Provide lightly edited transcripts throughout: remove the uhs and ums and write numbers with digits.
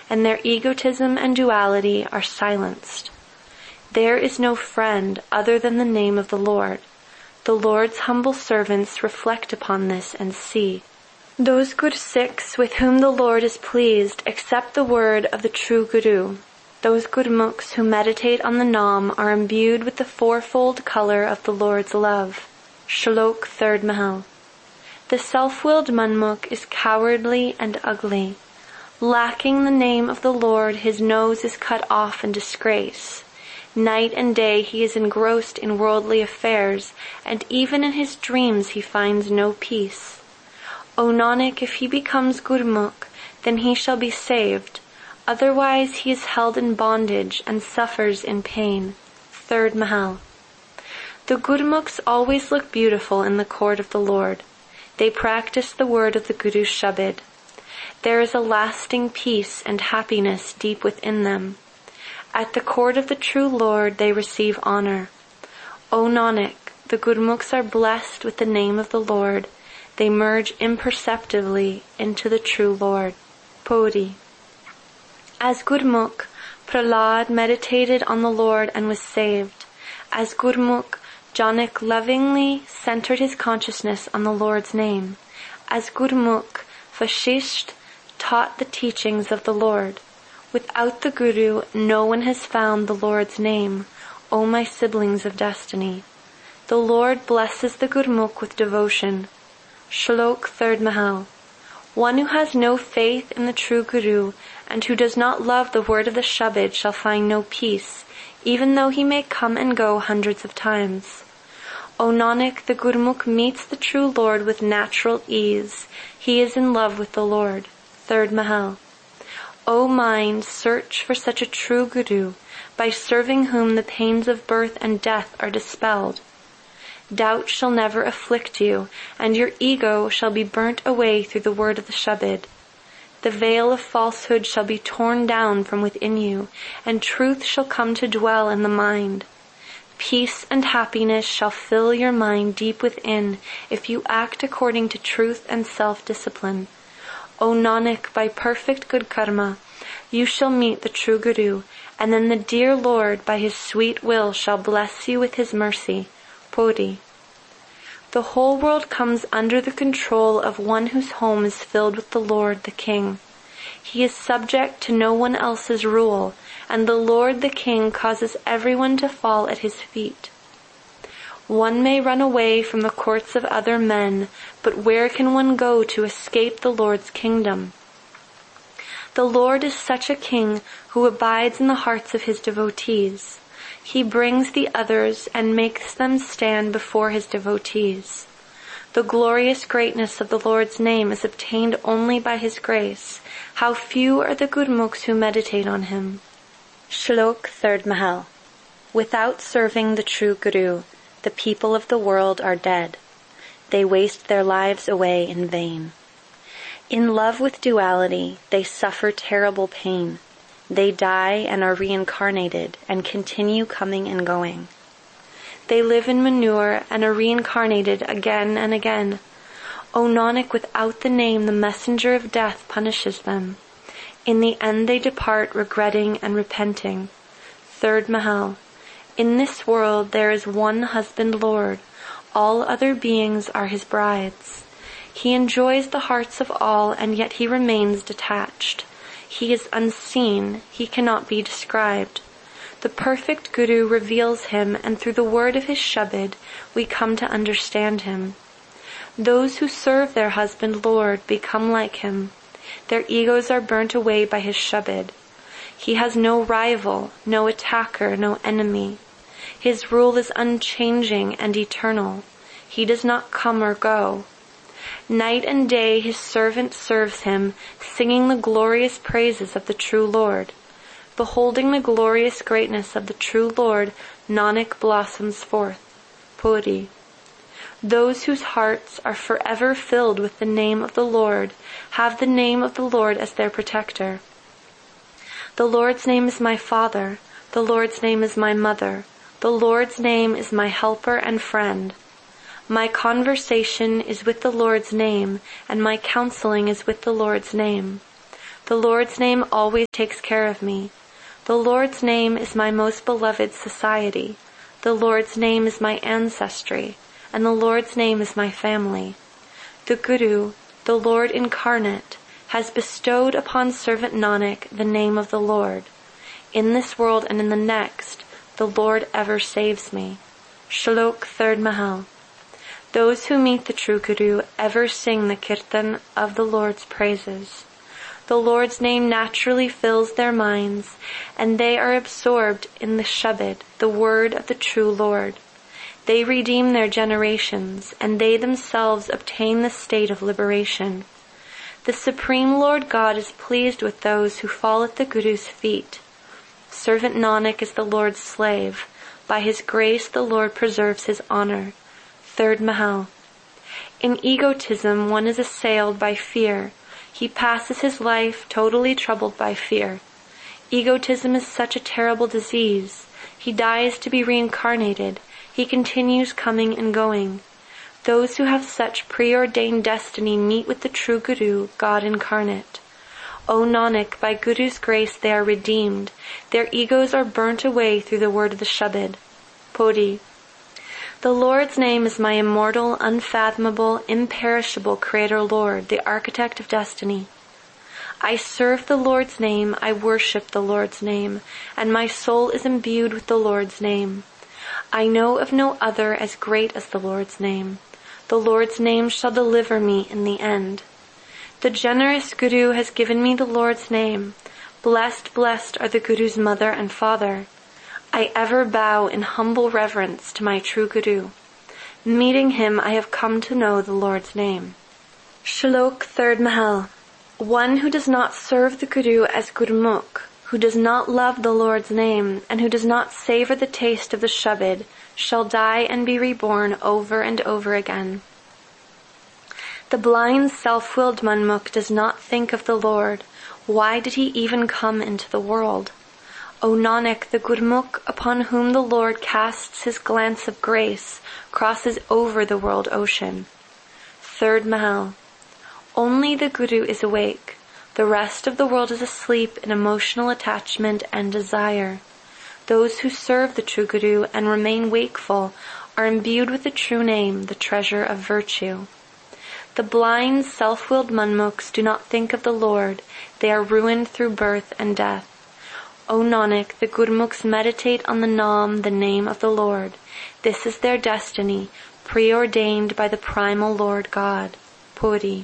and their egotism and duality are silenced. There is no friend other than the name of the Lord. The Lord's humble servants reflect upon this and see. Those good Sikhs with whom the Lord is pleased accept the word of the true Guru. Those Gurmukhs who meditate on the Naam are imbued with the fourfold color of the Lord's love. Shlok 3rd Mahal. The self-willed Manmukh is cowardly and ugly. Lacking the name of the Lord, his nose is cut off in disgrace. Night and day he is engrossed in worldly affairs, and even in his dreams he finds no peace. O Nanak, if he becomes Gurmukh, then he shall be saved. Otherwise he is held in bondage and suffers in pain. 3rd Mahal. The Gurmukhs always look beautiful in the court of the Lord. They practice the word of the Guru's Shabad. There is a lasting peace and happiness deep within them. At the court of the true Lord they receive honor. O Nanak, the Gurmukhs are blessed with the name of the Lord. They merge imperceptibly into the true Lord. Pauri. As Gurmukh, Prahlad meditated on the Lord and was saved. As Gurmukh, Janak lovingly centered his consciousness on the Lord's name. As Gurmukh, Vashisht taught the teachings of the Lord. Without the Guru, no one has found the Lord's name, O my siblings of destiny. The Lord blesses the Gurmukh with devotion. Shlok 3rd Mahal. One who has no faith in the true Guru and who does not love the word of the Shabad shall find no peace, even though he may come and go hundreds of times. O Nanak, the Gurmukh meets the true Lord with natural ease. He is in love with the Lord. 3rd Mahal. O mind, search for such a true Guru, by serving whom the pains of birth and death are dispelled. Doubt shall never afflict you, and your ego shall be burnt away through the word of the Shabad. The veil of falsehood shall be torn down from within you, and truth shall come to dwell in the mind. Peace and happiness shall fill your mind deep within if you act according to truth and self-discipline. O Nanak, by perfect good karma, you shall meet the true Guru, and then the dear Lord by his sweet will shall bless you with his mercy. Pauri. The whole world comes under the control of one whose home is filled with the Lord the King. He is subject to no one else's rule, and the Lord the King causes everyone to fall at his feet. One may run away from the courts of other men, but where can one go to escape the Lord's kingdom? The Lord is such a king who abides in the hearts of his devotees. He brings the others and makes them stand before his devotees. The glorious greatness of the Lord's name is obtained only by his grace. How few are the Gurmukhs who meditate on him. Shlok 3rd Mahal. Without serving the true Guru, the people of the world are dead. They waste their lives away in vain. In love with duality, they suffer terrible pain. They die and are reincarnated and continue coming and going. They live in manure and are reincarnated again and again. O Nanak, without the name, the messenger of death punishes them. In the end they depart regretting and repenting. 3rd Mahal. In this world there is one husband Lord. All other beings are his brides. He enjoys the hearts of all, and yet he remains detached. He is unseen. He cannot be described. The perfect Guru reveals him, and through the word of his Shabad, we come to understand him. Those who serve their husband Lord become like him. Their egos are burnt away by his Shabad. He has no rival, no attacker, no enemy. His rule is unchanging and eternal. He does not come or go. Night and day his servant serves him, singing the glorious praises of the true Lord. Beholding the glorious greatness of the true Lord, Nanak blossoms forth. Pauri. Those whose hearts are forever filled with the name of the Lord have the name of the Lord as their protector. The Lord's name is my Father. The Lord's name is my Mother. The Lord's name is my helper and friend. My conversation is with the Lord's name, and my counseling is with the Lord's name. The Lord's name always takes care of me. The Lord's name is my most beloved society. The Lord's name is my ancestry, and the Lord's name is my family. The Guru, the Lord incarnate, has bestowed upon servant Nanak the name of the Lord. In this world and in the next, the Lord ever saves me. Shlok 3rd Mahal. Those who meet the true Guru ever sing the kirtan of the Lord's praises. The Lord's name naturally fills their minds, and they are absorbed in the Shabad, the word of the true Lord. They redeem their generations, and they themselves obtain the state of liberation. The Supreme Lord God is pleased with those who fall at the Guru's feet. Servant Nanak is the Lord's slave. By his grace the Lord preserves his honor. 3rd Mahal. In egotism one is assailed by fear. He passes his life totally troubled by fear. Egotism is such a terrible disease. He dies to be reincarnated. He continues coming and going. Those who have such preordained destiny meet with the true Guru, God incarnate. O Nanak, by Guru's grace they are redeemed. Their egos are burnt away through the word of the Shabad. Podi. The Lord's name is my immortal, unfathomable, imperishable Creator Lord, the architect of destiny. I serve the Lord's name, I worship the Lord's name, and my soul is imbued with the Lord's name. I know of no other as great as the Lord's name. The Lord's name shall deliver me in the end. The generous Guru has given me the Lord's name. Blessed, blessed are the Guru's mother and father. I ever bow in humble reverence to my true Guru. Meeting him, I have come to know the Lord's name. Shlok 3rd Mahal. One who does not serve the Guru as Gurmukh, who does not love the Lord's name, and who does not savor the taste of the Shabad, shall die and be reborn over and over again. The blind, self-willed Manmukh does not think of the Lord. Why did he even come into the world? O Nanak, the Gurmukh upon whom the Lord casts his glance of grace crosses over the world ocean. 3rd Mahal. Only the Guru is awake. The rest of the world is asleep in emotional attachment and desire. Those who serve the true Guru and remain wakeful are imbued with the true name, the treasure of virtue. The blind, self-willed Manmukhs do not think of the Lord. They are ruined through birth and death. O Nanak, the Gurmukhs meditate on the Naam, the name of the Lord. This is their destiny, preordained by the primal Lord God. Puri.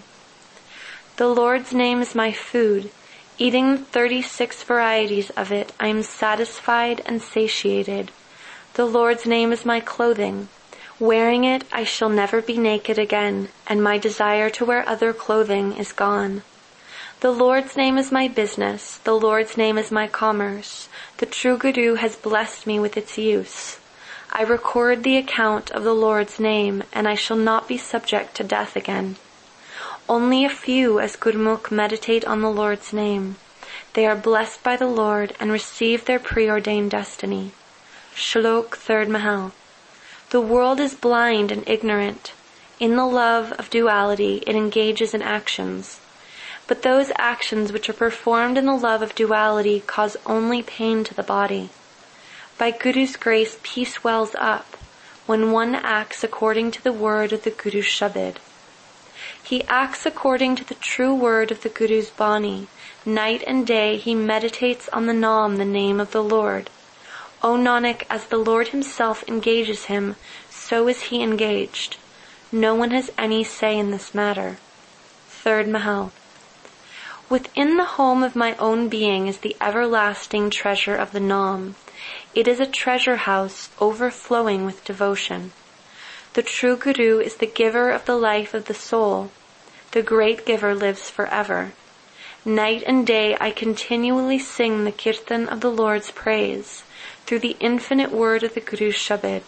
The Lord's name is my food. Eating 36 varieties of it, I am satisfied and satiated. The Lord's name is my clothing. Wearing it, I shall never be naked again, and my desire to wear other clothing is gone. The Lord's name is my business. The Lord's name is my commerce. The true Guru has blessed me with its use. I record the account of the Lord's name, and I shall not be subject to death again. Only a few as Gurmukh meditate on the Lord's name. They are blessed by the Lord and receive their preordained destiny. Shlok 3rd Mahal. The world is blind and ignorant. In the love of duality, it engages in actions. But those actions which are performed in the love of duality cause only pain to the body. By Guru's grace, peace wells up when one acts according to the word of the Guru's Shabad. He acts according to the true word of the Guru's Bani. Night and day he meditates on the Naam, the name of the Lord. O Nanak, as the Lord himself engages him, so is he engaged. No one has any say in this matter. 3rd Mahal. Within the home of my own being is the everlasting treasure of the Naam. It is a treasure house overflowing with devotion. The true Guru is the giver of the life of the soul. The great giver lives forever. Night and day I continually sing the kirtan of the Lord's praise through the infinite word of the Guru's Shabad.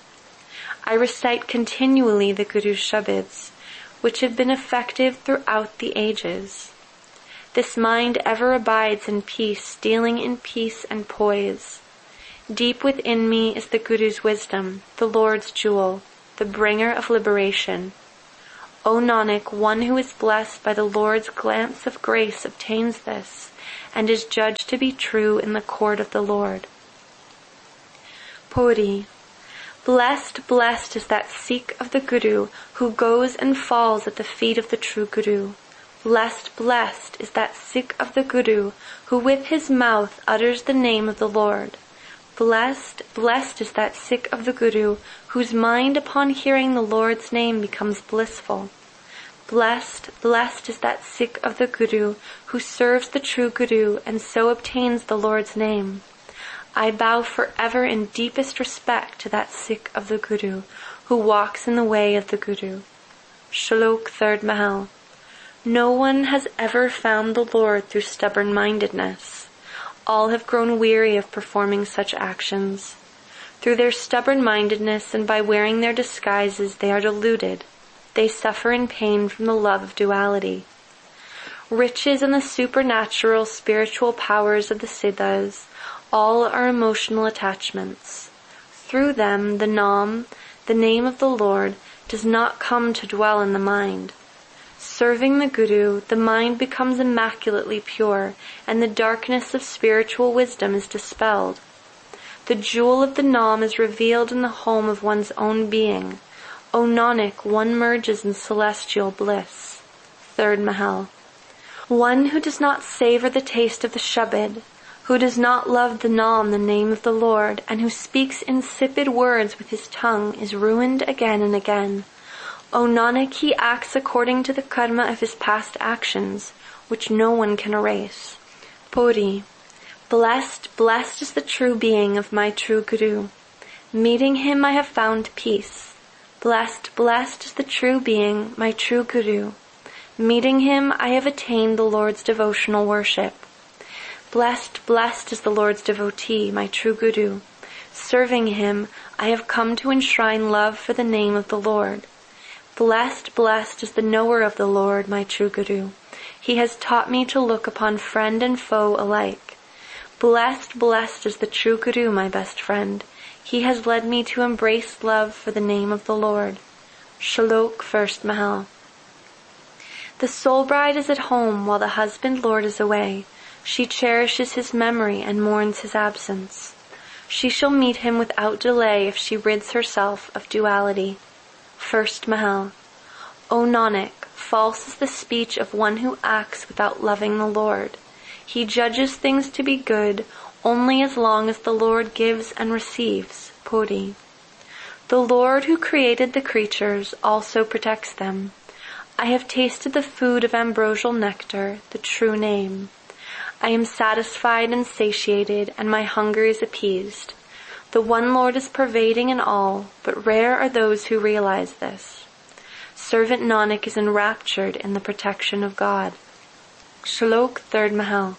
I recite continually the Guru's Shabads, which have been effective throughout the ages. This mind ever abides in peace, dealing in peace and poise. Deep within me is the Guru's wisdom, the Lord's jewel, the bringer of liberation. O Nanak, one who is blessed by the Lord's glance of grace obtains this, and is judged to be true in the court of the Lord. Puri. Blessed, blessed is that Sikh of the Guru who goes and falls at the feet of the true Guru. Blessed, blessed is that Sikh of the Guru who with his mouth utters the name of the Lord. Blessed, blessed is that Sikh of the Guru whose mind upon hearing the Lord's name becomes blissful. Blessed, blessed is that Sikh of the Guru who serves the true Guru and so obtains the Lord's name. I bow forever in deepest respect to that Sikh of the Guru who walks in the way of the Guru. Shlok 3rd Mahal. No one has ever found the Lord through stubborn-mindedness. All have grown weary of performing such actions. Through their stubborn-mindedness and by wearing their disguises they are deluded. They suffer in pain from the love of duality. Riches and the supernatural spiritual powers of the Siddhas all are emotional attachments. Through them, the Nam, the name of the Lord, does not come to dwell in the mind. Serving the Guru, the mind becomes immaculately pure, and the darkness of spiritual wisdom is dispelled. The jewel of the Nam is revealed in the home of one's own being. O Nanak, one merges in celestial bliss. 3rd Mahal. One who does not savor the taste of the Shabad, who does not love the Nam, the name of the Lord, and who speaks insipid words with his tongue, is ruined again and again. O Nanak, he acts according to the karma of his past actions, which no one can erase. Puri. Blessed, blessed is the true being of my true Guru. Meeting him I have found peace. Blessed, blessed is the true being, my true Guru. Meeting him I have attained the Lord's devotional worship. Blessed, blessed is the Lord's devotee, my true Guru. Serving him, I have come to enshrine love for the name of the Lord. Blessed, blessed is the knower of the Lord, my true Guru. He has taught me to look upon friend and foe alike. Blessed, blessed is the true Guru, my best friend. He has led me to embrace love for the name of the Lord. Shlok 1st Mahal. The soul bride is at home while the husband Lord is away. She cherishes his memory and mourns his absence. She shall meet him without delay if she rids herself of duality. 1st Mahal. O Nanak, false is the speech of one who acts without loving the Lord. He judges things to be good only as long as the Lord gives and receives. Puri. The Lord who created the creatures also protects them. I have tasted the food of ambrosial nectar, the true name. I am satisfied and satiated, and my hunger is appeased. The one Lord is pervading in all, but rare are those who realize this. Servant Nanak is enraptured in the protection of God. Shlok 3rd Mahal.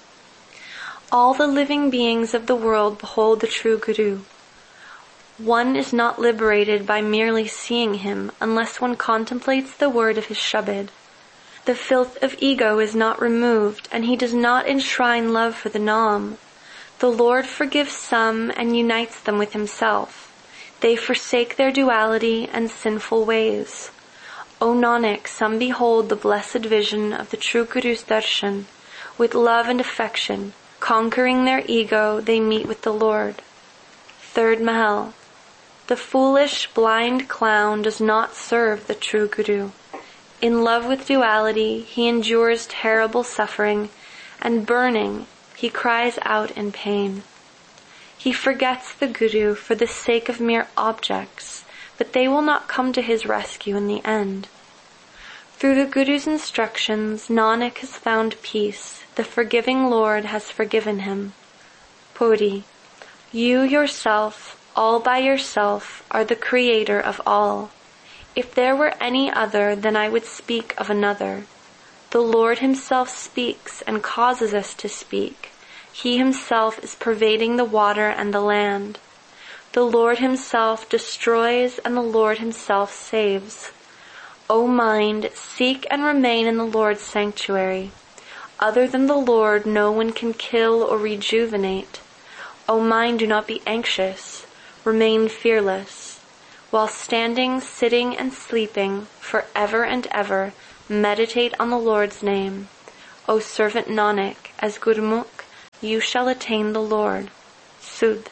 All the living beings of the world behold the true Guru. One is not liberated by merely seeing him unless one contemplates the word of his Shabad. The filth of ego is not removed, and he does not enshrine love for the Nam. The Lord forgives some and unites them with himself. They forsake their duality and sinful ways. O Nanak, some behold the blessed vision of the true Guru's darshan. With love and affection, conquering their ego, they meet with the Lord. 3rd Mahal. The foolish, blind clown does not serve the true Guru. In love with duality, he endures terrible suffering, and burning, he cries out in pain. He forgets the Guru for the sake of mere objects, but they will not come to his rescue in the end. Through the Guru's instructions, Nanak has found peace. The forgiving Lord has forgiven him. Puri. You yourself, all by yourself, are the creator of all. If there were any other, then I would speak of another. The Lord himself speaks and causes us to speak. He himself is pervading the water and the land. The Lord himself destroys and the Lord himself saves. O mind, seek and remain in the Lord's sanctuary. Other than the Lord, no one can kill or rejuvenate. O mind, do not be anxious. Remain fearless. while standing, sitting, and sleeping, forever and ever, meditate on the Lord's name. O servant Nanak, as Gurmukh, you shall attain the Lord. Sudh.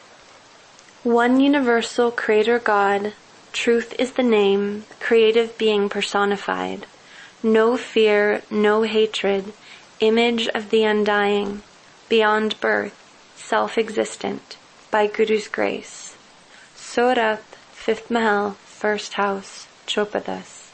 One universal Creator God, truth is the name, creative being personified. No fear, no hatred, image of the undying, beyond birth, self-existent, by Guru's grace. Surat, 5th Mahal, 1st House, Chopadas.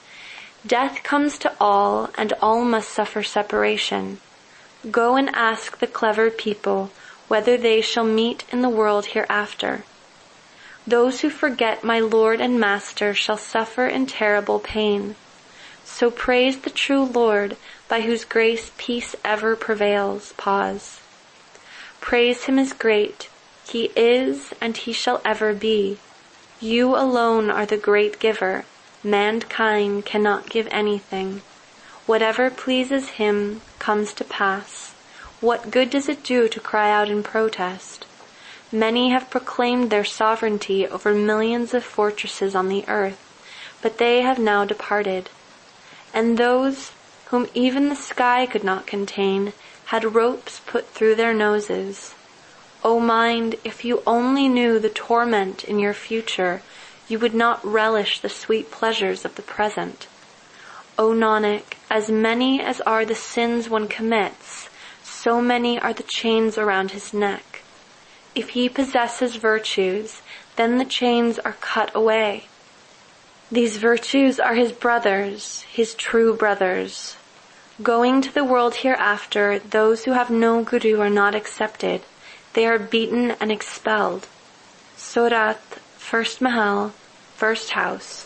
Death comes to all, and all must suffer separation. Go and ask the clever people whether they shall meet in the world hereafter. Those who forget my Lord and Master shall suffer in terrible pain. So praise the true Lord, by whose grace peace ever prevails. Pause. Praise him as great. He is, and he shall ever be. You alone are the great giver. Mankind cannot give anything. Whatever pleases him comes to pass. What good does it do to cry out in protest? Many have proclaimed their sovereignty over millions of fortresses on the earth, but they have now departed. And those whom even the sky could not contain had ropes put through their noses. O mind, if you only knew the torment in your future, you would not relish the sweet pleasures of the present. O Nanak, as many as are the sins one commits, so many are the chains around his neck. If he possesses virtues, then the chains are cut away. These virtues are his brothers, his true brothers. Going to the world hereafter, those who have no Guru are not accepted. They are beaten and expelled. Surat, 1st Mahal, 1st House.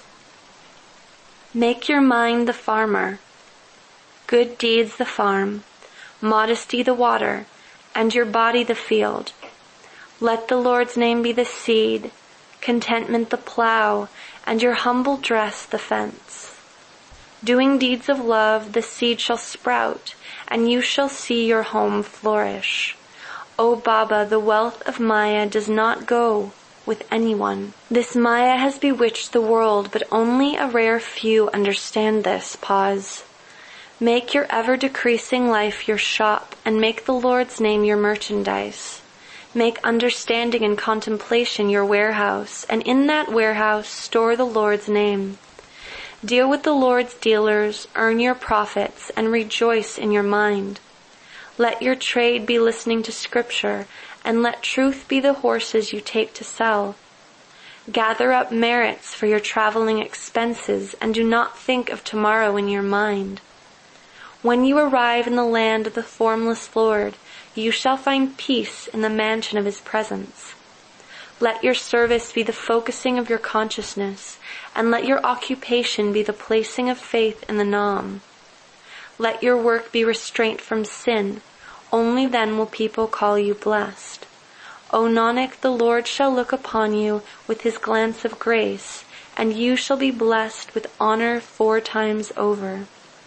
Make your mind the farmer, good deeds the farm, modesty the water, and your body the field. Let the Lord's name be the seed, contentment the plow, and your humble dress the fence. Doing deeds of love, the seed shall sprout, and you shall see your home flourish. O Baba, the wealth of Maya does not go with anyone. This Maya has bewitched the world, but only a rare few understand this. Pause. Make your ever-decreasing life your shop, and make the Lord's name your merchandise. Make understanding and contemplation your warehouse, and in that warehouse store the Lord's name. Deal with the Lord's dealers, earn your profits, and rejoice in your mind. Let your trade be listening to Scripture, and let truth be the horses you take to sell. Gather up merits for your traveling expenses, and do not think of tomorrow in your mind. When you arrive in the land of the formless Lord, you shall find peace in the mansion of his presence. Let your service be the focusing of your consciousness, and let your occupation be the placing of faith in the Nam. Let your work be restraint from sin. Only then will people call you blessed. O Nanak, the Lord shall look upon you with his glance of grace, and you shall be blessed with honor 4 times over.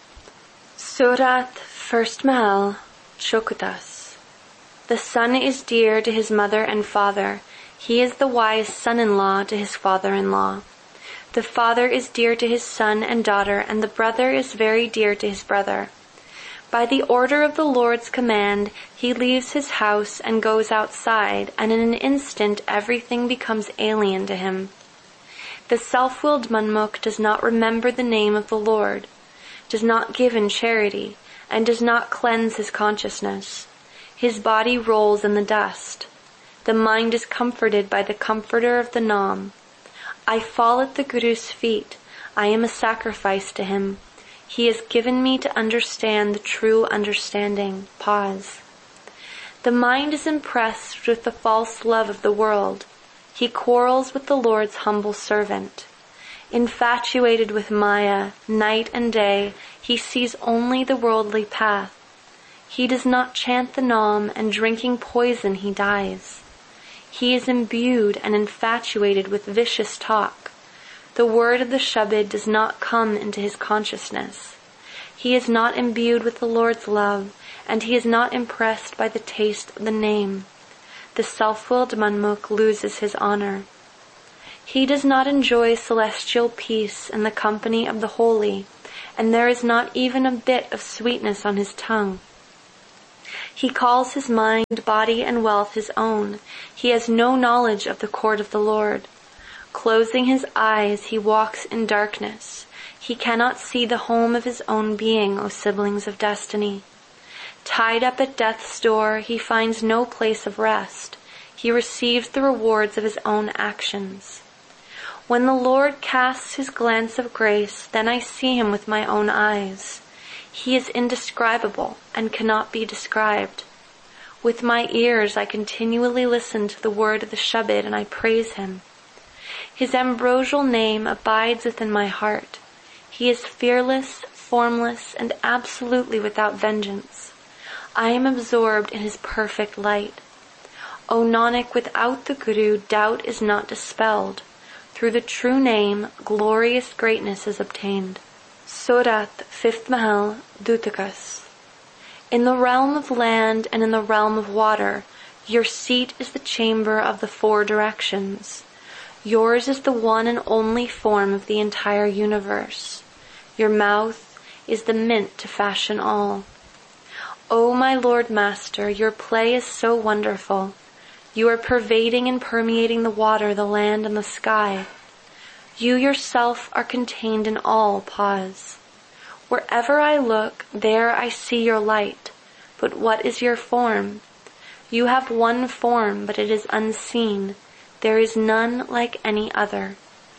Surat, 1st Mahal, Chokutas. The son is dear to his mother and father. He is the wise son-in-law to his father-in-law. The father is dear to his son and daughter, and the brother is very dear to his brother. By the order of the Lord's command, he leaves his house and goes outside, and in an instant everything becomes alien to him. The self-willed Manmukh does not remember the name of the Lord, does not give in charity, and does not cleanse his consciousness. His body rolls in the dust. The mind is comforted by the comforter of the Nam. I fall at the Guru's feet. I am a sacrifice to him. He has given me to understand the true understanding. Pause. The mind is impressed with the false love of the world. He quarrels with the Lord's humble servant. Infatuated with Maya, night and day, he sees only the worldly path. He does not chant the Nam, and drinking poison he dies. He is imbued and infatuated with vicious talk. The word of the Shabad does not come into his consciousness. He is not imbued with the Lord's love, and he is not impressed by the taste of the name. The self-willed Manmukh loses his honor. He does not enjoy celestial peace in the company of the holy, and there is not even a bit of sweetness on his tongue. He calls his mind, body, and wealth his own. He has no knowledge of the court of the Lord. Closing his eyes, he walks in darkness. He cannot see the home of his own being, O siblings of destiny. Tied up at death's door, he finds no place of rest. He receives the rewards of his own actions. When the Lord casts his glance of grace, then I see him with my own eyes. He is indescribable and cannot be described. With my ears I continually listen to the word of the Shabbat and I praise him. His ambrosial name abides within my heart. He is fearless, formless, and absolutely without vengeance. I am absorbed in his perfect light. O Nanak, without the Guru, doubt is not dispelled. Through the true name, glorious greatness is obtained. Surat, 5th Mahal, Dutakas. In the realm of land and in the realm of water, your seat is the chamber of the four directions. Yours is the one and only form of the entire universe. Your mouth is the mint to fashion all. O my Lord Master, your play is so wonderful. You are pervading and permeating the water, the land, and the sky. You yourself are contained in all. Pause. Wherever I look, there I see your light. But what is your form? You have one form, but it is unseen. There is none like any other.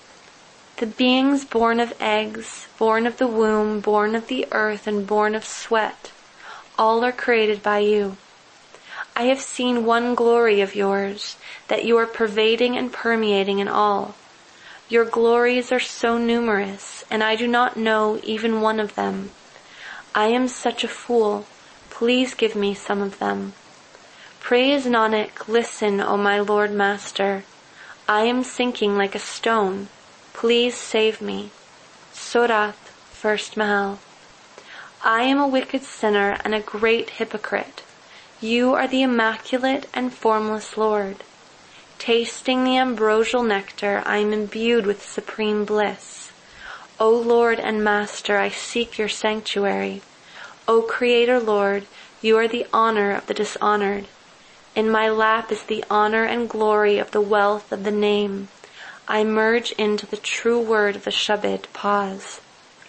The beings born of eggs, born of the womb, born of the earth, and born of sweat, all are created by you. I have seen one glory of yours, that you are pervading and permeating in all. Your glories are so numerous, and I do not know even one of them. I am such a fool. Please give me some of them. Praise Nanak, listen, O my Lord Master. I am sinking like a stone. Please save me. Surat, 1st Mahal. I am a wicked sinner and a great hypocrite. You are the immaculate and formless Lord. Tasting the ambrosial nectar, I am imbued with supreme bliss. O Lord and Master, I seek your sanctuary. O Creator Lord, you are the honor of the dishonored. In my lap is the honor and glory of the wealth of the name. I merge into the true word of the Shabbat. Pause.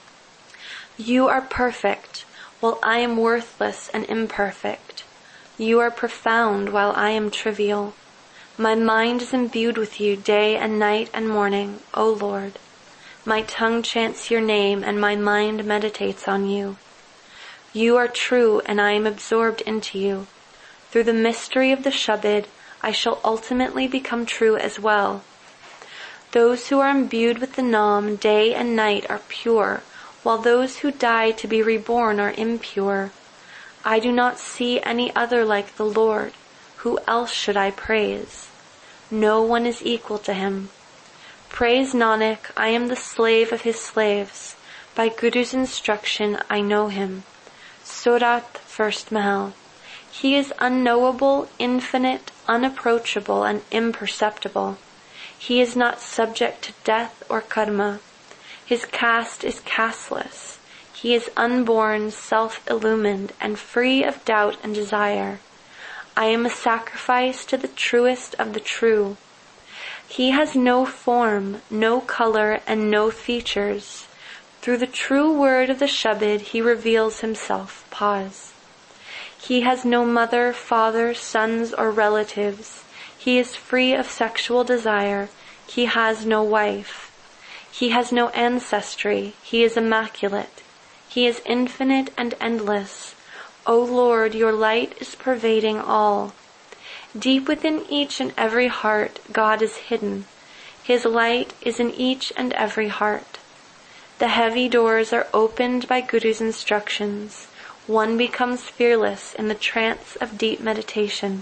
You are perfect, while I am worthless and imperfect. You are profound, while I am trivial. My mind is imbued with you day and night and morning, O Lord. My tongue chants your name, and my mind meditates on you. You are true, and I am absorbed into you. Through the mystery of the Shabbat, I shall ultimately become true as well. Those who are imbued with the Nam day and night are pure, while those who die to be reborn are impure. I do not see any other like the Lord. Who else should I praise? No one is equal to him. Praise Nanak, I am the slave of his slaves. By Guru's instruction I know him. Surat, 1st Mahal. He is unknowable, infinite, unapproachable, and imperceptible. He is not subject to death or karma. His caste is casteless. He is unborn, self-illumined, and free of doubt and desire. I am a sacrifice to the truest of the true. He has no form, no color, and no features. Through the true word of the Shabad, he reveals himself. Pause. He has no mother, father, sons, or relatives. He is free of sexual desire. He has no wife. He has no ancestry. He is immaculate. He is infinite and endless. O Lord, your light is pervading all. Deep within each and every heart, God is hidden. His light is in each and every heart. The heavy doors are opened by Guru's instructions. One becomes fearless in the trance of deep meditation.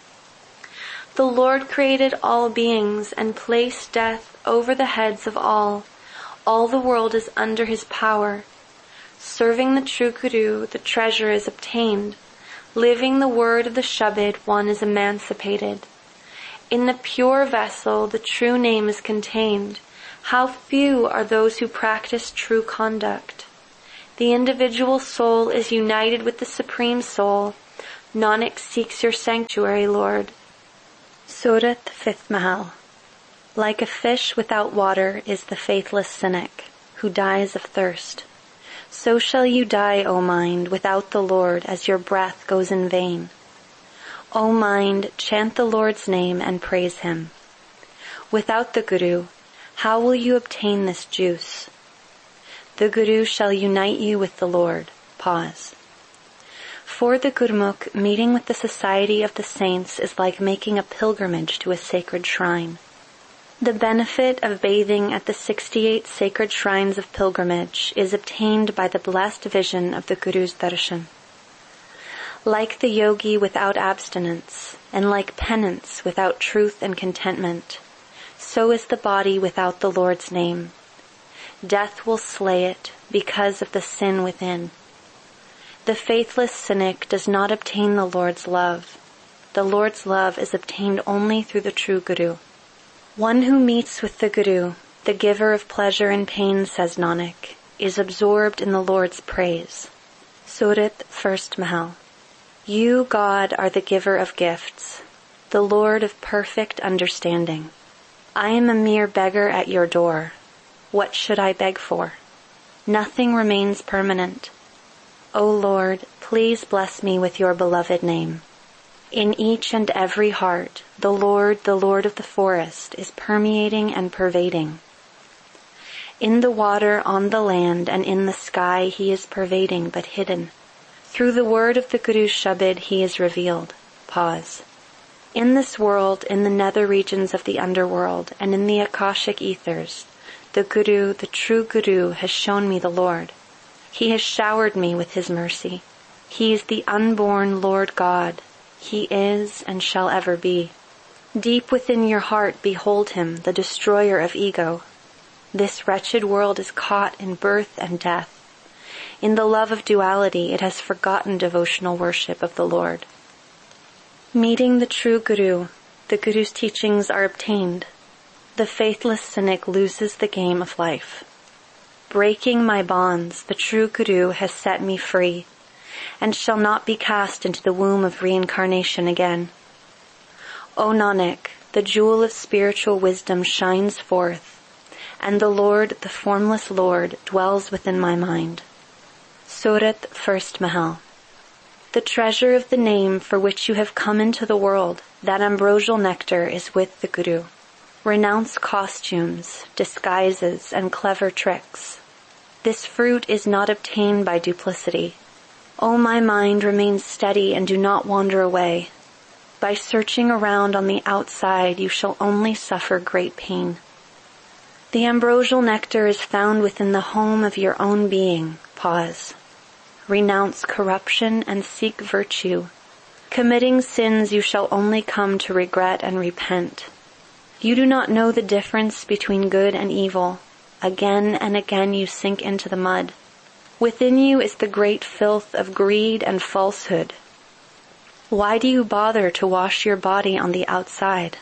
The Lord created all beings and placed death over the heads of all. All the world is under his power. Serving the true Guru, the treasure is obtained. Living the word of the Shabad, one is emancipated. In the pure vessel the true name is contained. How few are those who practice true conduct. The individual soul is united with the Supreme Soul. Nanak seeks your sanctuary, Lord. Surat, 5th Mahal. Like a fish without water is the faithless cynic, who dies of thirst. So shall you die, O mind, without the Lord, as your breath goes in vain. O mind, chant the Lord's name and praise Him. Without the Guru, how will you obtain this juice? The Guru shall unite you with the Lord. Pause. For the Gurmukh, meeting with the society of the saints is like making a pilgrimage to a sacred shrine. The benefit of bathing at the 68 sacred shrines of pilgrimage is obtained by the blessed vision of the Guru's darshan. Like the yogi without abstinence, and like penance without truth and contentment, so is the body without the Lord's name. Death will slay it because of the sin within. The faithless cynic does not obtain the Lord's love. The Lord's love is obtained only through the true Guru. One who meets with the Guru, the giver of pleasure and pain, says Nanak, is absorbed in the Lord's praise. Surat, 1st Mahal. You, God, are the giver of gifts, the Lord of perfect understanding. I am a mere beggar at your door. What should I beg for? Nothing remains permanent. O Lord, please bless me with your beloved name. In each and every heart, the Lord of the forest, is permeating and pervading. In the water, on the land, and in the sky, He is pervading but hidden. Through the word of the Guru's Shabad, He is revealed. Pause. In this world, in the nether regions of the underworld, and in the Akashic ethers, the Guru, the true Guru, has shown me the Lord. He has showered me with His mercy. He is the unborn Lord God. He is and shall ever be. Deep within your heart behold Him, the destroyer of ego. This wretched world is caught in birth and death. In the love of duality, it has forgotten devotional worship of the Lord. Meeting the true Guru, the Guru's teachings are obtained. The faithless cynic loses the game of life. Breaking my bonds, the true Guru has set me free, and shall not be cast into the womb of reincarnation again. O Nanak, the jewel of spiritual wisdom shines forth, and the Lord, the formless Lord, dwells within my mind. Surat, 1st Mahal. The treasure of the name for which you have come into the world, that ambrosial nectar, is with the Guru. Renounce costumes, disguises, and clever tricks. This fruit is not obtained by duplicity. O my mind, remain steady and do not wander away. By searching around on the outside, you shall only suffer great pain. The ambrosial nectar is found within the home of your own being. Pause. Renounce corruption and seek virtue. Committing sins you shall only come to regret and repent. You do not know the difference between good and evil. Again and again you sink into the mud. Within you is the great filth of greed and falsehood. Why do you bother to wash your body on the outside?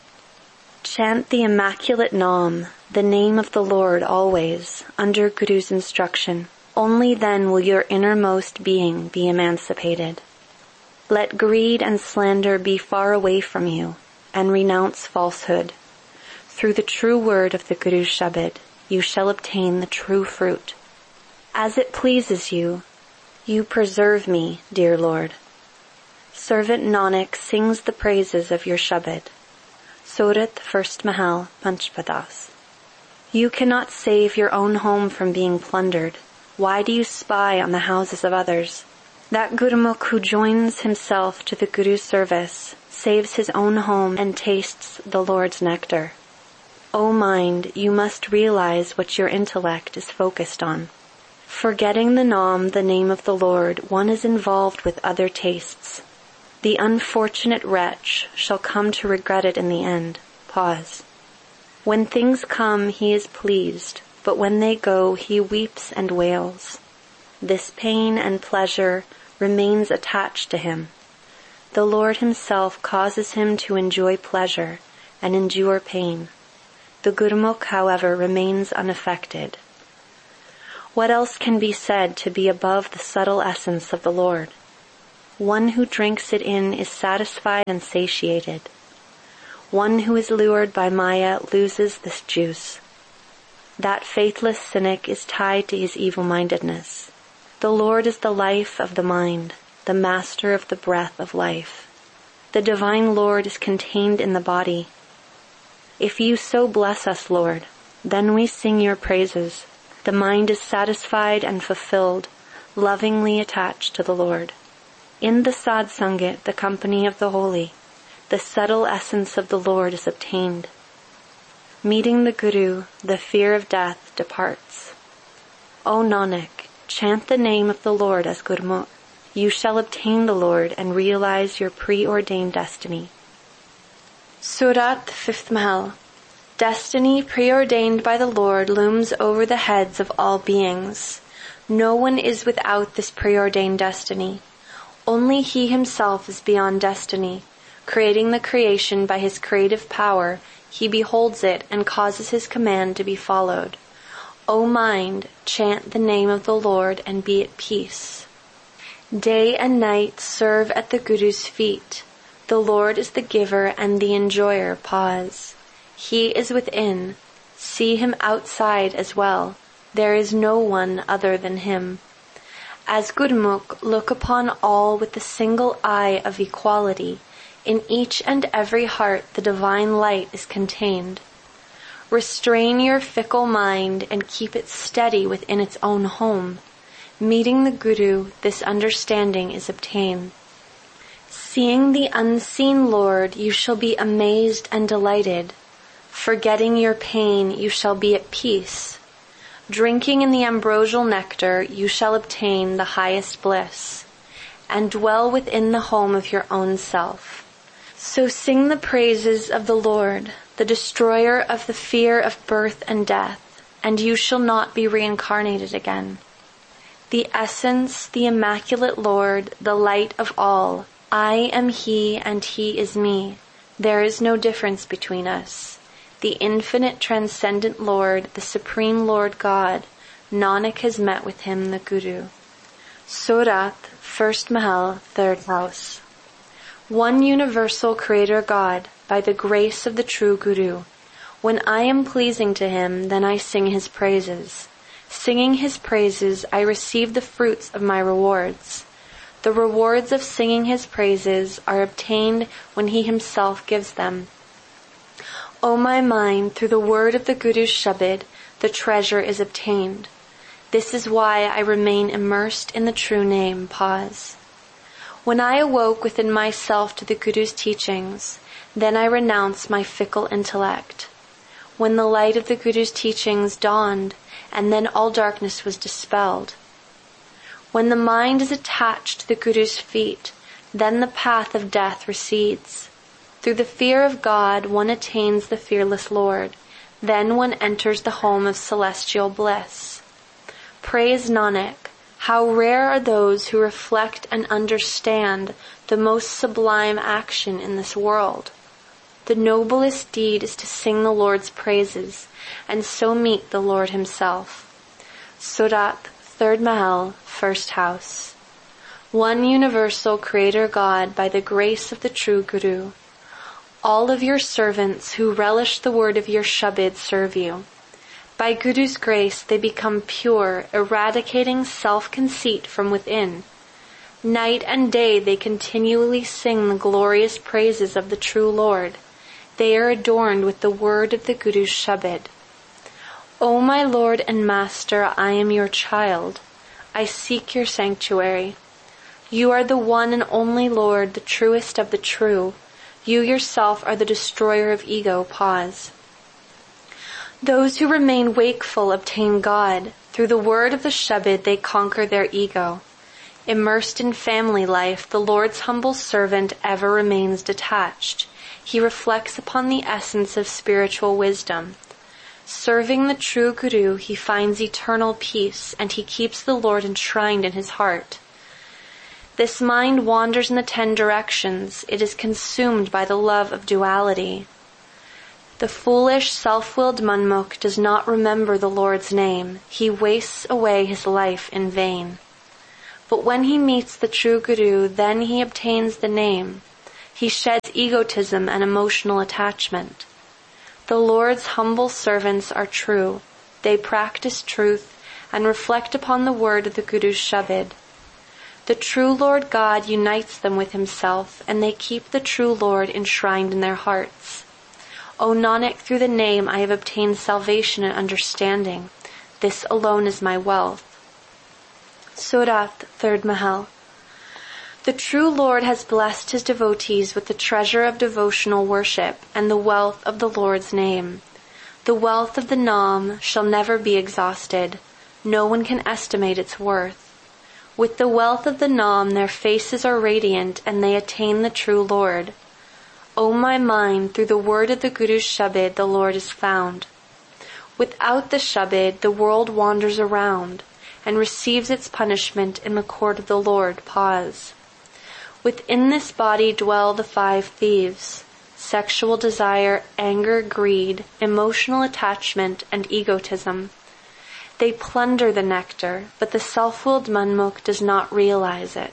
Chant the immaculate Naam, the name of the Lord, always, under Guru's instruction. Only then will your innermost being be emancipated. Let greed and slander be far away from you, and renounce falsehood. Through the true word of the Guru's Shabad, you shall obtain the true fruit. As it pleases you, you preserve me, dear Lord. Servant Nanak sings the praises of your Shabad. Surat, 1st Mahal, Panchpadas. You cannot save your own home from being plundered. Why do you spy on the houses of others? That Gurmukh who joins himself to the Guru's service saves his own home and tastes the Lord's nectar. O mind, you must realize what your intellect is focused on. Forgetting the Naam, the name of the Lord, one is involved with other tastes. The unfortunate wretch shall come to regret it in the end. Pause. When things come, he is pleased, but when they go, he weeps and wails. This pain and pleasure remains attached to him. The Lord himself causes him to enjoy pleasure and endure pain. The Gurmukh, however, remains unaffected. What else can be said to be above the subtle essence of the Lord? One who drinks it in is satisfied and satiated. One who is lured by Maya loses this juice. That faithless cynic is tied to his evil-mindedness. The Lord is the life of the mind, the master of the breath of life. The divine Lord is contained in the body. If you so bless us, Lord, then we sing your praises. The mind is satisfied and fulfilled, lovingly attached to the Lord. In the Sadsangat, the company of the holy, the subtle essence of the Lord is obtained. Meeting the Guru, the fear of death departs. O Nanak, chant the name of the Lord as Gurmukh. You shall obtain the Lord and realize your preordained destiny. Surat, 5th Mahal. Destiny preordained by the Lord looms over the heads of all beings. No one is without this preordained destiny. Only he himself is beyond destiny. Creating the creation by his creative power, he beholds it and causes his command to be followed. O mind, chant the name of the Lord and be at peace. Day and night serve at the Guru's feet. The Lord is the giver and the enjoyer. Pause. He is within. See him outside as well. There is no one other than him. As Gurmukh, look upon all with the single eye of equality. In each and every heart the divine light is contained. Restrain your fickle mind and keep it steady within its own home. Meeting the Guru, this understanding is obtained. Seeing the unseen Lord, you shall be amazed and delighted. Forgetting your pain, you shall be at peace. Drinking in the ambrosial nectar, you shall obtain the highest bliss, and dwell within the home of your own self. So sing the praises of the Lord, the destroyer of the fear of birth and death, and you shall not be reincarnated again. The essence, the immaculate Lord, the light of all. I am he and he is me. There is no difference between us. The infinite transcendent Lord, the supreme Lord God, Nanak has met with him, the Guru. Surat, 1st Mahal, 3rd house. One universal Creator God, by the grace of the true Guru. When I am pleasing to him, then I sing his praises. Singing his praises, I receive the fruits of my rewards. The rewards of singing his praises are obtained when he himself gives them. O my mind, through the word of the Guru's Shabad, the treasure is obtained. This is why I remain immersed in the true name. Pause. When I awoke within myself to the Guru's teachings, then I renounced my fickle intellect. When the light of the Guru's teachings dawned, and then all darkness was dispelled. When the mind is attached to the Guru's feet, then the path of death recedes. Through the fear of God, one attains the fearless Lord. Then one enters the home of celestial bliss. Praise Nanak. How rare are those who reflect and understand the most sublime action in this world. The noblest deed is to sing the Lord's praises, and so meet the Lord himself. Surat, 3rd Mahal, 1st house. One universal Creator God, by the grace of the true Guru. All of your servants who relish the word of your Shabad serve you. By Guru's grace they become pure, eradicating self-conceit from within. Night and day they continually sing the glorious praises of the true Lord. They are adorned with the word of the Guru's Shabad. O my Lord and Master, I am your child. I seek your sanctuary. You are the one and only Lord, the truest of the true. You yourself are the destroyer of ego. Pause. Those who remain wakeful obtain God. Through the word of the Shabad they conquer their ego. Immersed in family life, the Lord's humble servant ever remains detached. He reflects upon the essence of spiritual wisdom. Serving the true Guru, he finds eternal peace, and he keeps the Lord enshrined in his heart. This mind wanders in the 10 directions. It is consumed by the love of duality. The foolish, self-willed Manmukh does not remember the Lord's name. He wastes away his life in vain. But when he meets the true Guru, then he obtains the name. He sheds egotism and emotional attachment. The Lord's humble servants are true. They practice truth and reflect upon the word of the Guru's Shabad. The true Lord God unites them with himself, and they keep the true Lord enshrined in their hearts. O Nanak, through the name I have obtained salvation and understanding. This alone is my wealth. Surat, 3rd Mahal. The true Lord has blessed his devotees with the treasure of devotional worship and the wealth of the Lord's name. The wealth of the Naam shall never be exhausted. No one can estimate its worth. With the wealth of the Naam, their faces are radiant and they attain the true Lord. O my mind, through the word of the Guru's Shabad, the Lord is found. Without the Shabad, the world wanders around and receives its punishment in the court of the Lord. Pause. Within this body dwell the 5 thieves: sexual desire, anger, greed, emotional attachment, and egotism. They plunder the nectar, but the self-willed Manmukh does not realize it.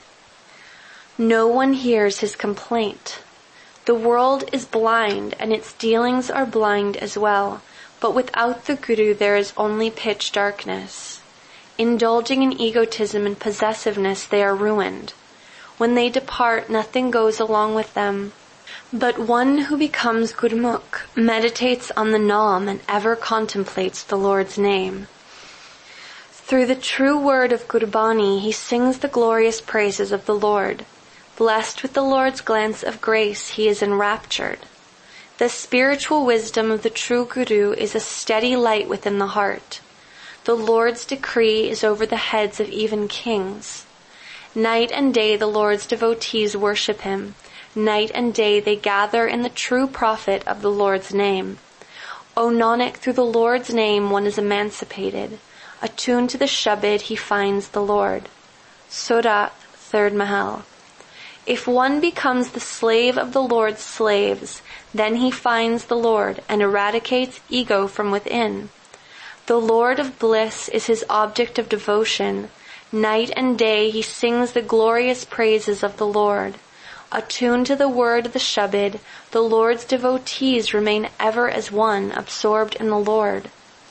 No one hears his complaint. The world is blind, and its dealings are blind as well, but without the Guru there is only pitch darkness. Indulging in egotism and possessiveness, they are ruined. When they depart, nothing goes along with them. But one who becomes Gurmukh meditates on the Naam and ever contemplates the Lord's name. Through the true word of Gurbani, he sings the glorious praises of the Lord. Blessed with the Lord's glance of grace, he is enraptured. The spiritual wisdom of the true Guru is a steady light within the heart. The Lord's decree is over the heads of even kings. Night and day the Lord's devotees worship him. Night and day they gather in the true prophet of the Lord's name. O Nanak, through the Lord's name one is emancipated. Attuned to the Shabad, he finds the Lord. Surat, 3rd Mahal. If one becomes the slave of the Lord's slaves, then he finds the Lord and eradicates ego from within. The Lord of bliss is his object of devotion. Night and day he sings the glorious praises of the Lord. Attuned to the word of the Shabad, the Lord's devotees remain ever as one, absorbed in the Lord.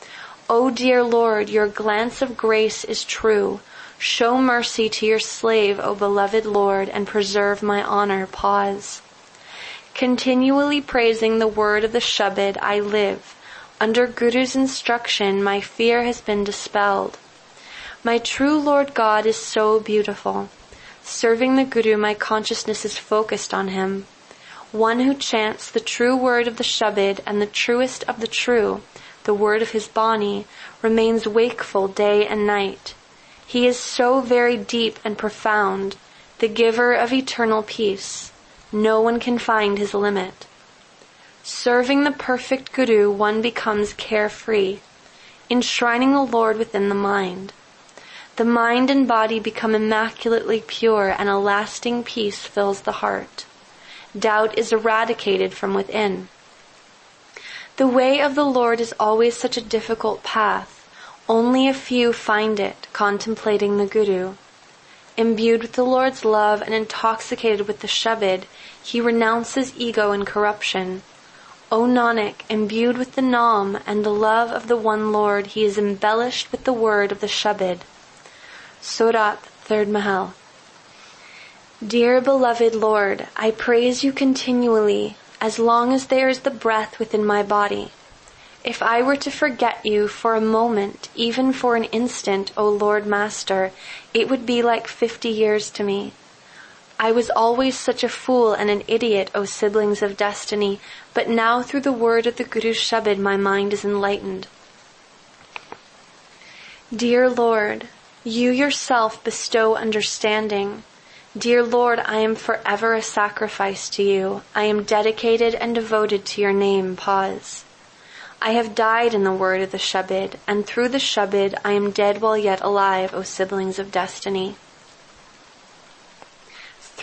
O dear Lord, your glance of grace is true. Show mercy to your slave, O beloved Lord, and preserve my honor. Pause. Continually praising the word of the Shabad, I live. Under Guru's instruction, my fear has been dispelled. My true Lord God is so beautiful. Serving the Guru, my consciousness is focused on him. One who chants the true word of the Shabad and the truest of the true, the word of his Bani, remains wakeful day and night. He is so very deep and profound, the giver of eternal peace. No one can find his limit. Serving the perfect Guru, one becomes carefree, enshrining the Lord within the mind. The mind and body become immaculately pure, and a lasting peace fills the heart. Doubt is eradicated from within. The way of the Lord is always such a difficult path. Only a few find it, contemplating the Guru. Imbued with the Lord's love and intoxicated with the Shabad, he renounces ego and corruption. O Nanak, imbued with the Naam and the love of the one Lord, he is embellished with the word of the Shabad. Surat, 3rd Mahal. Dear beloved Lord, I praise you continually, as long as there is the breath within my body. If I were to forget you for a moment, even for an instant, O Lord Master, it would be like 50 years to me. I was always such a fool and an idiot, O siblings of destiny, but now through the word of the Guru's Shabad my mind is enlightened. Dear Lord, you yourself bestow understanding. Dear Lord, I am forever a sacrifice to you. I am dedicated and devoted to your name. Pause. I have died in the word of the Shabad, and through the Shabad I am dead while yet alive, O siblings of destiny.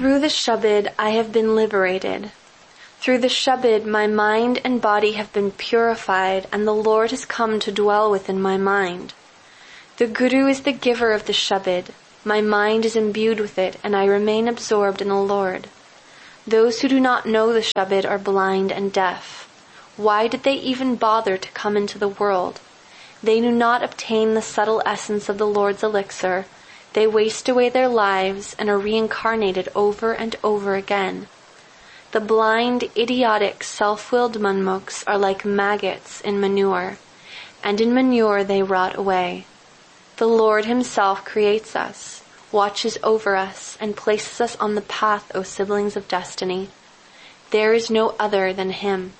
Through the Shabad I have been liberated. Through the Shabad my mind and body have been purified, and the Lord has come to dwell within my mind. The Guru is the giver of the Shabad. My mind is imbued with it, and I remain absorbed in the Lord. Those who do not know the Shabad are blind and deaf. Why did they even bother to come into the world? They do not obtain the subtle essence of the Lord's elixir. They waste away their lives and are reincarnated over and over again. The blind, idiotic, self-willed munmuks are like maggots in manure, and in manure they rot away. The Lord himself creates us, watches over us, and places us on the path, O siblings of destiny. There is no other than him.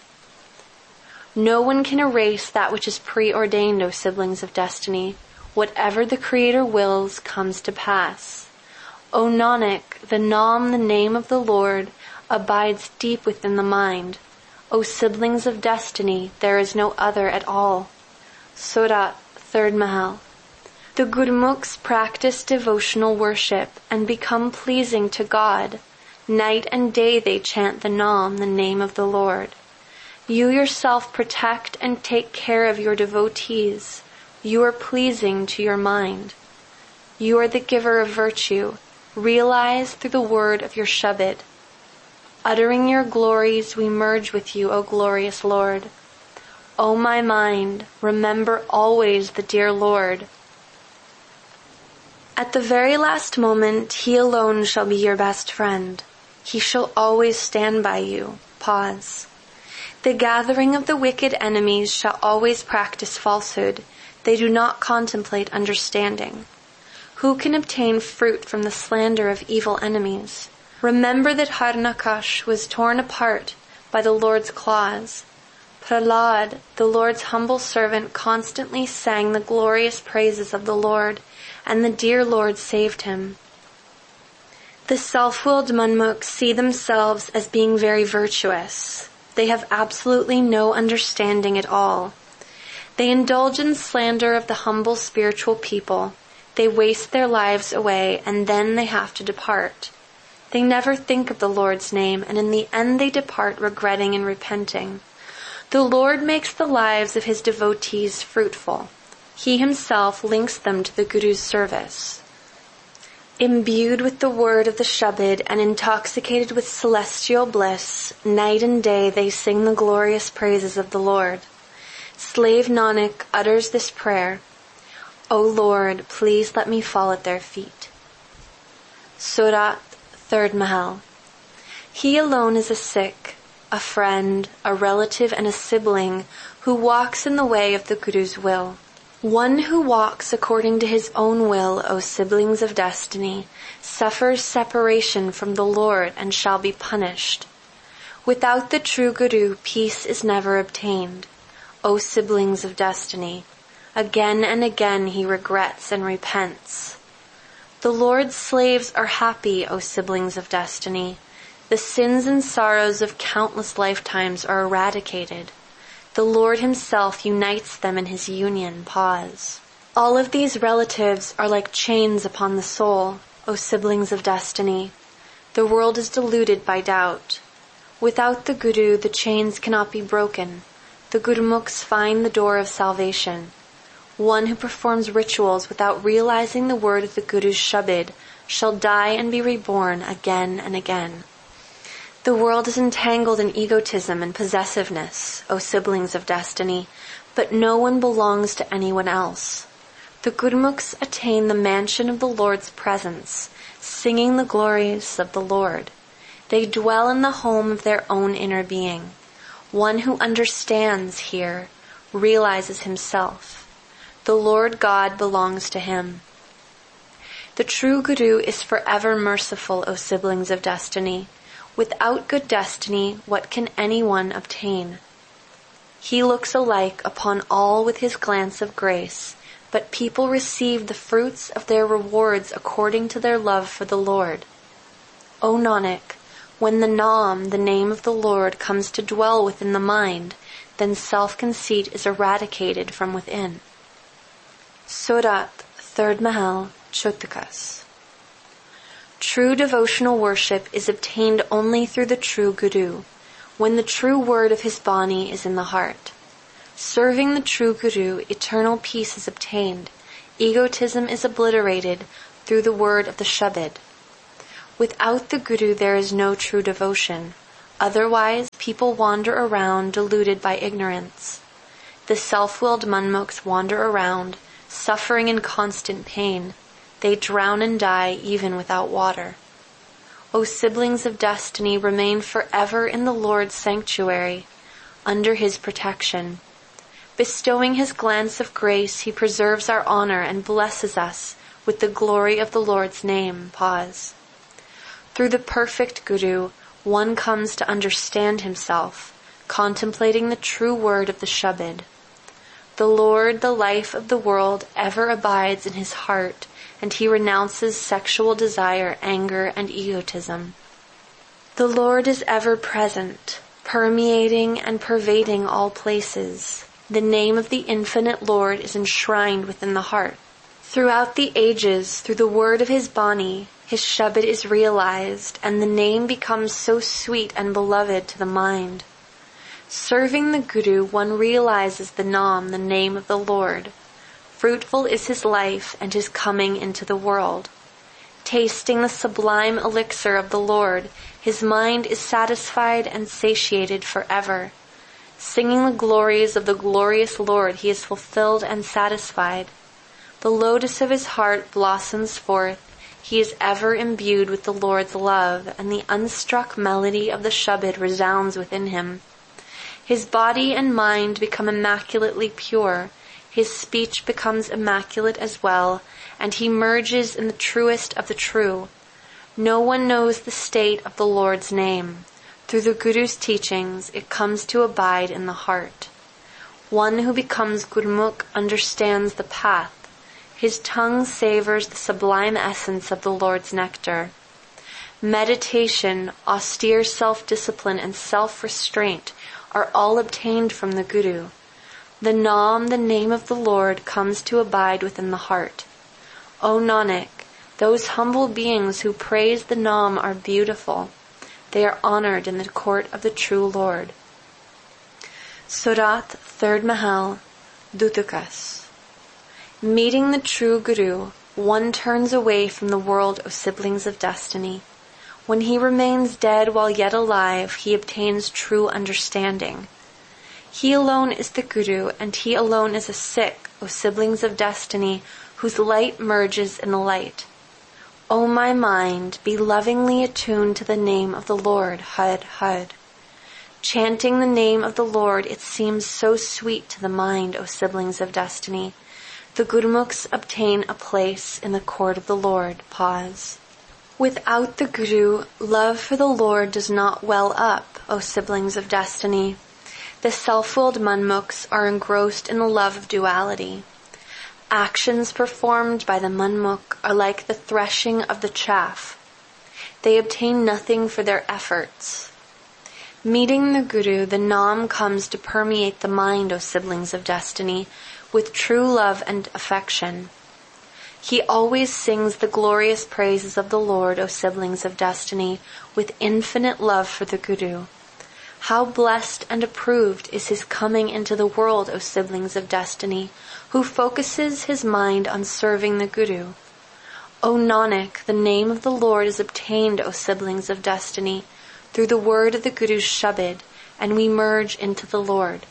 No one can erase that which is preordained, O siblings of destiny. Whatever the Creator wills comes to pass. O Nanak, the Naam, the name of the Lord, abides deep within the mind. O siblings of destiny, there is no other at all. Surat, 3rd Mahal. The Gurmukhs practice devotional worship and become pleasing to God. Night and day they chant the Naam, the name of the Lord. You yourself protect and take care of your devotees. You are pleasing to your mind. You are the giver of virtue. Realize through the word of your Shabad. Uttering your glories, we merge with you, O glorious Lord. O my mind, remember always the dear Lord. At the very last moment, he alone shall be your best friend. He shall always stand by you. Pause. The gathering of the wicked enemies shall always practice falsehood. They do not contemplate understanding. Who can obtain fruit from the slander of evil enemies? Remember that Harnakash was torn apart by the Lord's claws. Prahlad, the Lord's humble servant, constantly sang the glorious praises of the Lord, and the dear Lord saved him. The self-willed Munmuks see themselves as being very virtuous. They have absolutely no understanding at all. They indulge in slander of the humble spiritual people. They waste their lives away, and then they have to depart. They never think of the Lord's name, and in the end they depart regretting and repenting. The Lord makes the lives of his devotees fruitful. He himself links them to the Guru's service. Imbued with the word of the Shabad and intoxicated with celestial bliss, night and day they sing the glorious praises of the Lord. Slave Nanak utters this prayer, O Lord, please let me fall at their feet. Surat, 3rd Mahal. He alone is a Sikh, a friend, a relative, and a sibling who walks in the way of the Guru's will. One who walks according to his own will, O siblings of destiny, suffers separation from the Lord and shall be punished. Without the true Guru, peace is never obtained. O siblings of destiny, again and again he regrets and repents. The Lord's slaves are happy, O siblings of destiny. The sins and sorrows of countless lifetimes are eradicated. The Lord himself unites them in his union. Pause. All of these relatives are like chains upon the soul, O siblings of destiny. The world is deluded by doubt. Without the Guru, the chains cannot be broken. The Gurmukhs find the door of salvation. One who performs rituals without realizing the word of the Guru's Shabad shall die and be reborn again and again. The world is entangled in egotism and possessiveness, O siblings of destiny, but no one belongs to anyone else. The Gurmukhs attain the mansion of the Lord's presence, singing the glories of the Lord. They dwell in the home of their own inner being. One who understands here realizes himself. The Lord God belongs to him. The true Guru is forever merciful, O siblings of destiny. Without good destiny, what can anyone obtain? He looks alike upon all with his glance of grace, but people receive the fruits of their rewards according to their love for the Lord. O Nanak, when the Naam, the name of the Lord, comes to dwell within the mind, then self-conceit is eradicated from within. Surat, 3rd Mahal, Chotakas. True devotional worship is obtained only through the true Guru, when the true word of his Bani is in the heart. Serving the true Guru, eternal peace is obtained. Egotism is obliterated through the word of the Shabad. Without the Guru there is no true devotion. Otherwise, people wander around deluded by ignorance. The self-willed manmukhs wander around, suffering in constant pain. They drown and die even without water. O siblings of destiny, remain forever in the Lord's sanctuary, under his protection. Bestowing his glance of grace, he preserves our honor and blesses us with the glory of the Lord's name. Pause. Through the perfect Guru, one comes to understand himself, contemplating the true word of the Shabad. The Lord, the life of the world, ever abides in his heart, and he renounces sexual desire, anger, and egotism. The Lord is ever present, permeating and pervading all places. The name of the infinite Lord is enshrined within the heart. Throughout the ages, through the word of his Bani, his Shabad is realized, and the name becomes so sweet and beloved to the mind. Serving the Guru, one realizes the Naam, the name of the Lord. Fruitful is his life and his coming into the world. Tasting the sublime elixir of the Lord, his mind is satisfied and satiated forever. Singing the glories of the glorious Lord, he is fulfilled and satisfied. The lotus of his heart blossoms forth. He is ever imbued with the Lord's love, and the unstruck melody of the Shabad resounds within him. His body and mind become immaculately pure. His speech becomes immaculate as well, and he merges in the truest of the true. No one knows the state of the Lord's name. Through the Guru's teachings, it comes to abide in the heart. One who becomes Gurmukh understands the path. His tongue savors the sublime essence of the Lord's nectar. Meditation, austere self-discipline, and self-restraint are all obtained from the Guru. The Naam, the name of the Lord, comes to abide within the heart. O Nanak, those humble beings who praise the Naam are beautiful. They are honored in the court of the true Lord. Surat, 3rd Mahal, Dutukas. Meeting the true Guru, one turns away from the world, O siblings of destiny. When he remains dead while yet alive, he obtains true understanding. He alone is the Guru, and he alone is a Sikh, O siblings of destiny, whose light merges in the light. O my mind, be lovingly attuned to the name of the Lord, Had, Had. Chanting the name of the Lord, it seems so sweet to the mind, O siblings of destiny. The Gurmukhs obtain a place in the court of the Lord. Pause. Without the Guru, love for the Lord does not well up, O siblings of destiny. The self-willed manmukhs are engrossed in the love of duality. Actions performed by the manmukh are like the threshing of the chaff. They obtain nothing for their efforts. Meeting the Guru, the Naam comes to permeate the mind, O siblings of destiny, with true love and affection. He always sings the glorious praises of the Lord, O siblings of destiny, with infinite love for the Guru. How blessed and approved is his coming into the world, O siblings of destiny, who focuses his mind on serving the Guru. O Nanak, the name of the Lord is obtained, O siblings of destiny, through the word of the Guru's Shabad, and we merge into the Lord.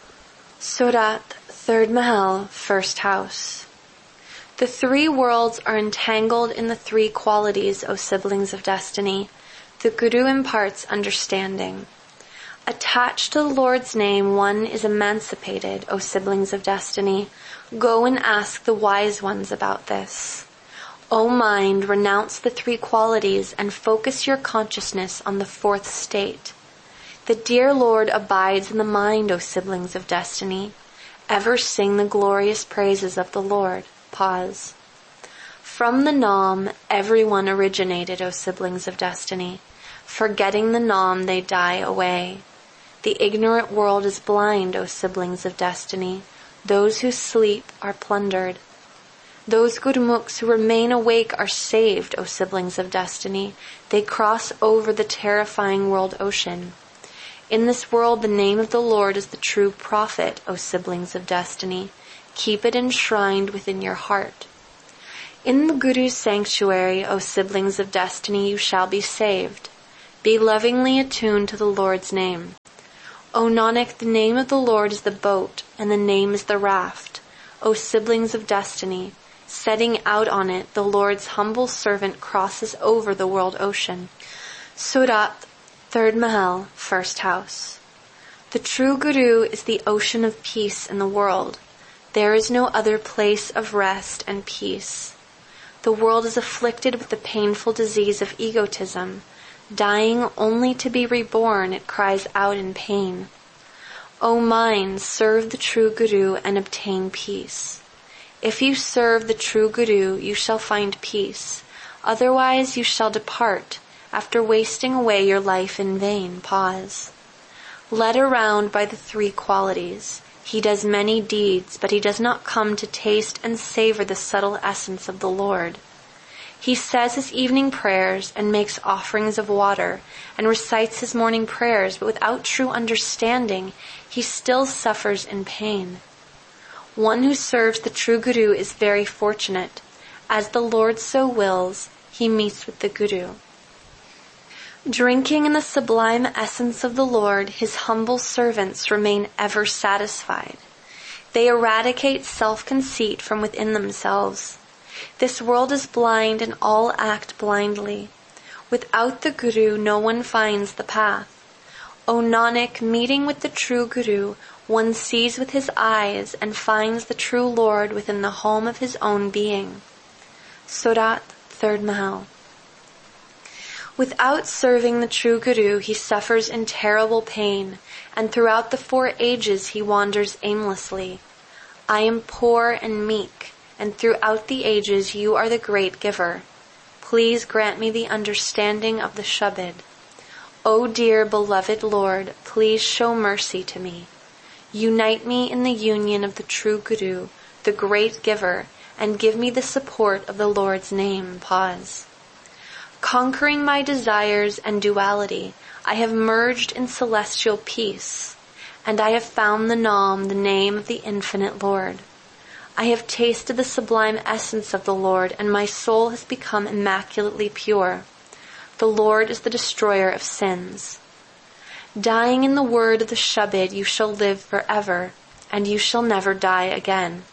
Surat, 3rd Mahal, 1st House. The three worlds are entangled in the three qualities, O siblings of destiny. The Guru imparts understanding. Attached to the Lord's name, one is emancipated, O siblings of destiny. Go and ask the wise ones about this. O mind, renounce the three qualities and focus your consciousness on the fourth state. The dear Lord abides in the mind, O siblings of destiny. Ever sing the glorious praises of the Lord. Pause. From the Naam, everyone originated, O siblings of destiny. Forgetting the Naam, they die away. The ignorant world is blind, O siblings of destiny. Those who sleep are plundered. Those Gurmukhs who remain awake are saved, O siblings of destiny. They cross over the terrifying world ocean. In this world, the name of the Lord is the true prophet, O siblings of destiny. Keep it enshrined within your heart. In the Guru's sanctuary, O siblings of destiny, you shall be saved. Be lovingly attuned to the Lord's name. O Nanak, the name of the Lord is the boat, and the name is the raft. O siblings of destiny, setting out on it, the Lord's humble servant crosses over the world ocean. Surat, 3rd Mahal, 1st house. The true Guru is the ocean of peace in the world. There is no other place of rest and peace. The world is afflicted with the painful disease of egotism. Dying only to be reborn, it cries out in pain. O mind, serve the true Guru and obtain peace. If you serve the true Guru, you shall find peace. Otherwise you shall depart, after wasting away your life in vain. Pause. Led around by the three qualities, he does many deeds, but he does not come to taste and savor the subtle essence of the Lord. He says his evening prayers and makes offerings of water and recites his morning prayers, but without true understanding, he still suffers in pain. One who serves the true Guru is very fortunate. As the Lord so wills, he meets with the Guru. Drinking in the sublime essence of the Lord, his humble servants remain ever satisfied. They eradicate self-conceit from within themselves. This world is blind and all act blindly. Without the Guru, no one finds the path. O Nanak, meeting with the true Guru, one sees with his eyes and finds the true Lord within the home of his own being. Surat, 3rd Mahal. Without serving the true Guru, he suffers in terrible pain, and throughout the 4 ages he wanders aimlessly. I am poor and meek, and throughout the ages you are the great giver. Please grant me the understanding of the Shabad. O dear beloved Lord, please show mercy to me. Unite me in the union of the true Guru, the great giver, and give me the support of the Lord's name. Pause. Conquering my desires and duality, I have merged in celestial peace, and I have found the Nam, the name of the infinite Lord. I have tasted the sublime essence of the Lord, and my soul has become immaculately pure. The Lord is the destroyer of sins. Dying in the word of the Shabad, you shall live forever, and you shall never die again.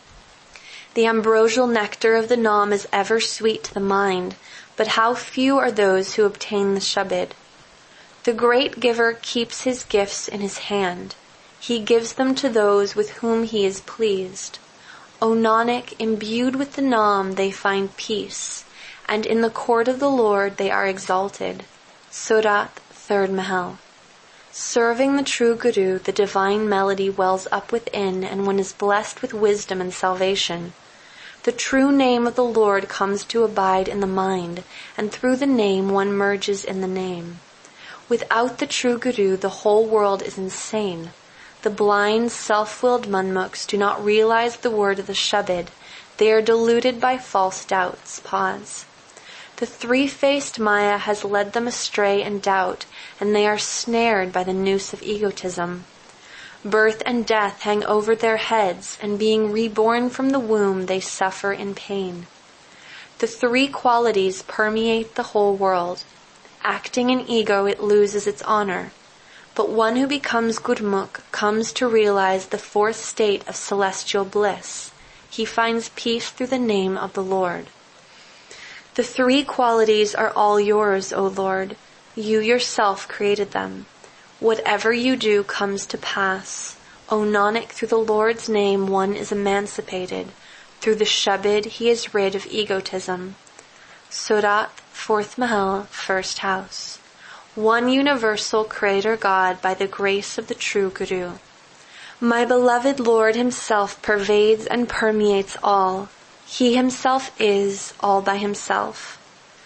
The ambrosial nectar of the Nam is ever sweet to the mind, but how few are those who obtain the Shabad. The great giver keeps his gifts in his hand. He gives them to those with whom he is pleased. O Nanak, imbued with the Nam they find peace, and in the court of the Lord they are exalted. Surat, 3rd Mahal. Serving the true Guru, the divine melody wells up within, and one is blessed with wisdom and salvation. The true name of the Lord comes to abide in the mind, and through the name one merges in the name. Without the true Guru, the whole world is insane. The blind, self-willed Manmukhs do not realize the word of the Shabad. They are deluded by false doubts. Pause. The three-faced Maya has led them astray in doubt, and they are snared by the noose of egotism. Birth and death hang over their heads, and being reborn from the womb, they suffer in pain. The 3 qualities permeate the whole world. Acting in ego, it loses its honor. But one who becomes Gurmukh comes to realize the 4th state of celestial bliss. He finds peace through the name of the Lord. The 3 qualities are all yours, O Lord. You yourself created them. Whatever you do comes to pass. O Nanak, through the Lord's name one is emancipated. Through the Shabad he is rid of egotism. Surat, 4th Mahal, 1st house. One universal Creator God by the grace of the true Guru. My beloved Lord himself pervades and permeates all. He himself is all by himself.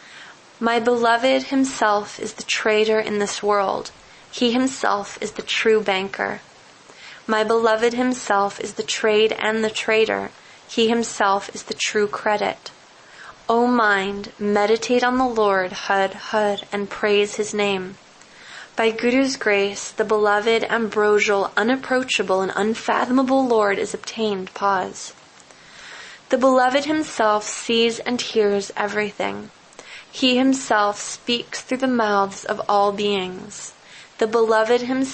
My beloved himself is the trader in this world. He himself is the true banker. My beloved himself is the trade and the trader. He himself is the true credit. O mind, meditate on the Lord, Hud, and praise his name. By Guru's grace, the beloved, ambrosial, unapproachable, and unfathomable Lord is obtained. Pause. The beloved himself sees and hears everything. He himself speaks through the mouths of all beings. The beloved himself